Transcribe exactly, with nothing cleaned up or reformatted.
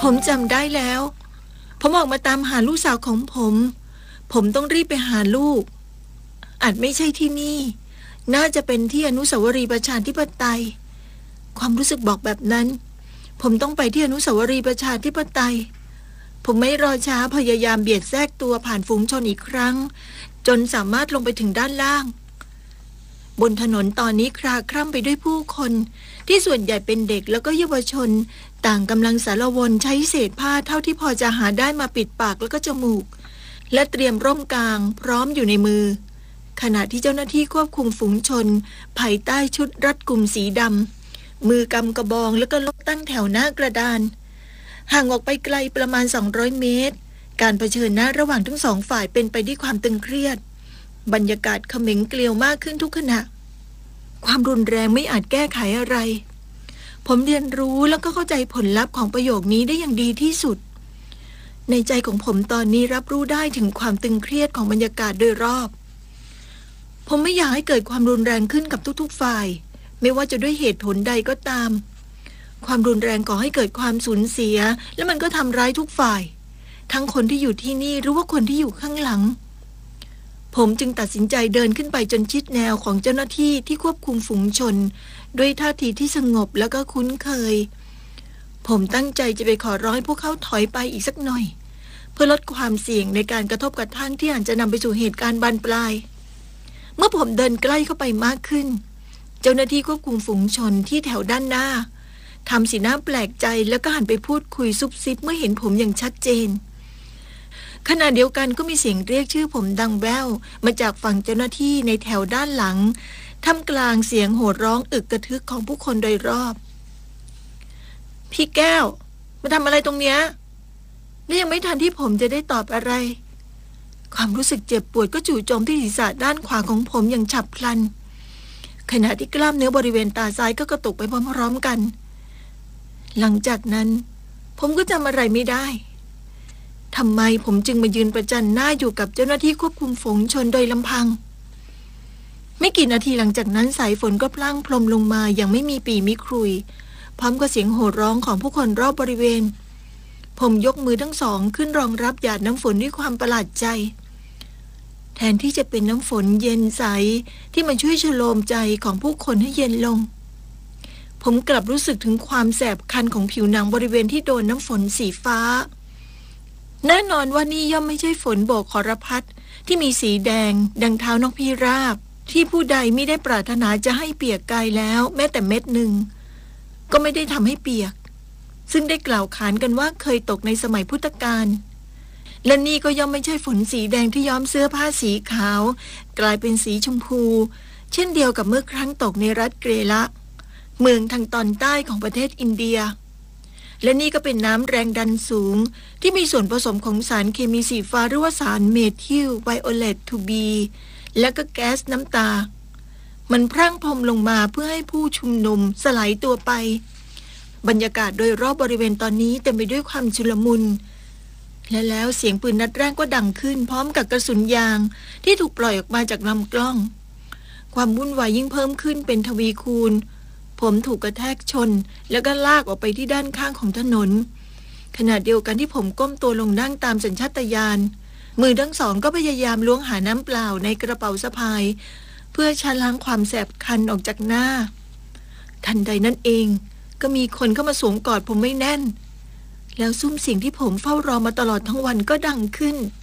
ผมจำได้แล้วผมออกมาตามหาลูกสาวของผมผมต้องรีบไปหาลูกอาจไม่ใช่ที่นี่น่าจะเป็นที่อนุสาวรีย์ประชาธิปไตยความรู้สึกบอกแบบนั้นผมต้องไปที่อนุสาวรีย์ประชาธิปไตยผมไม่รอช้าพยายามเบียดแทรกตัวผ่านฝูงชนอีกครั้งจนสามารถลงไปถึงด้านล่างบนถนนตอนนี้คลาคร่ำไปด้วยผู้คนที่ส่วนใหญ่เป็นเด็กแล้วก็เยาวชนต่างกำลังสารวนใช้เศษผ้าเท่าที่พอจะหาได้มาปิดปากแล้วก็จมูกและเตรียมร่มกลางพร้อมอยู่ในมือขณะที่เจ้าหน้าที่ควบคุมฝูงชนภายใต้ชุดรัดกุมสีดำมือกำกระบองแล้วก็ลกตั้งแถวหน้ากระดานห่างออกไปไกลประมาณสองร้อยเมตรการเผชิญหน้าระหว่างทั้งสองฝ่ายเป็นไปด้วยความตึงเครียดบรรยากาศเขม็งเกลียวมากขึ้นทุกขณะความรุนแรงไม่อาจแก้ไขอะไรผมเรียนรู้แล้วก็เข้าใจผลลัพธ์ของประโยคนี้ได้อย่างดีที่สุดในใจของผมตอนนี้รับรู้ได้ถึงความตึงเครียดของบรรยากาศโดยรอบผมไม่อยากให้เกิดความรุนแรงขึ้นกับทุกๆฝ่ายไม่ว่าจะด้วยเหตุผลใดก็ตามความรุนแรงก่อให้เกิดความสูญเสียและมันก็ทำร้ายทุกฝ่ายทั้งคนที่อยู่ที่นี่หรือว่าคนที่อยู่ข้างหลังผมจึงตัดสินใจเดินขึ้นไปจนชิดแนวของเจ้าหน้าที่ที่ควบคุมฝูงชนด้วยท่าทีที่สงบแล้วก็คุ้นเคยผมตั้งใจจะไปขอร้องให้พวกเขาถอยไปอีกสักหน่อยเพื่อลดความเสี่ยงในการกระทบกระทั่งที่อาจจะนำไปสู่เหตุการณ์บานปลายเมื่อผมเดินใกล้เข้าไปมากขึ้นเจ้าหน้าที่ควบคุมฝูงชนที่แถวด้านหน้าทำสีหน้าแปลกใจแล้วก็หันไปพูดคุยซุบซิบเมื่อเห็นผมอย่างชัดเจนขณะเดียวกันก็มีเสียงเรียกชื่อผมดังแว่วมาจากฝั่งเจ้าหน้าที่ในแถวด้านหลังท่ามกลางเสียงโห่ร้องอึกกระทึกของผู้คนโดยรอบพี่แก้วมาทำอะไรตรงเนี้ยและยังไม่ทันที่ผมจะได้ตอบอะไรความรู้สึกเจ็บปวดก็จู่โจมที่ศีรษะด้านขวาของผมอย่างฉับพลันขณะที่กล้ามเนื้อบริเวณตาซ้ายก็กระตุกไปพร้อมๆกันหลังจากนั้นผมก็จำอะไรไม่ได้ทำไมผมจึงมายืนประจันหน้าอยู่กับเจ้าหน้าที่ควบคุมฝูงชนโดยลำพังไม่กี่นาทีหลังจากนั้นสายฝนก็พลั่งพรมลงมาอย่างไม่มีปีมิครุยพร้อมกับเสียงโห่ร้องของผู้คนรอบบริเวณผมยกมือทั้งสองขึ้นรองรับหยาดน้ำฝนด้วยความประหลาดใจแทนที่จะเป็นน้ำฝนเย็นใสที่มาช่วยชโลมใจของผู้คนให้เย็นลงผมกลับรู้สึกถึงความแสบคันของผิวหนังบริเวณที่โดนน้ำฝนสีฟ้าแน่นอนว่านี่ย่อมไม่ใช่ฝนโบกขรพัดที่มีสีแดงดังเท้านกพิราบที่ผู้ใดไม่ได้ปรารถนาจะให้เปียกกายแล้วแม้แต่เม็ดหนึ่งก็ไม่ได้ทำให้เปียกซึ่งได้กล่าวขานกันว่าเคยตกในสมัยพุทธกาลและนี่ก็ย่อมไม่ใช่ฝนสีแดงที่ย้อมเสื้อผ้าสีขาวกลายเป็นสีชมพูเช่นเดียวกับเมื่อครั้งตกในรัฐเกรละเมืองทางตอนใต้ของประเทศอินเดียและนี่ก็เป็นน้ำแรงดันสูงที่มีส่วนผสมของสารเคมีสีฟ้าหรือว่าสารเมทิลไวโอเลตทูบีและก็แก๊สน้ำตามันพรั่งพรมลงมาเพื่อให้ผู้ชุมนุมสลายตัวไปบรรยากาศโดยรอบบริเวณตอนนี้เต็มไปด้วยความชุลมุนและแล้วเสียงปืนนัดแรกก็ดังขึ้นพร้อมกับกระสุนยางที่ถูกปล่อยออกมาจากลำกล้องความวุ่นวายยิ่งเพิ่มขึ้นเป็นทวีคูณผมถูกกระแทกชนแล้วก็ลากออกไปที่ด้านข้างของถนนขณะเดียวกันที่ผมก้มตัวลงนั่งตามสัญชาตญาณมือทั้งสองก็พยายามล้วงหาน้ำเปล่าในกระเป๋าสะพายเพื่อชะล้างความแสบคันออกจากหน้าทันใดนั้นเองก็มีคนเข้ามาสวมกอดผมไม่แน่นแล้วซุ้มเสียงที่ผมเฝ้ารอมาตลอดทั้งวันก็ดังขึ้น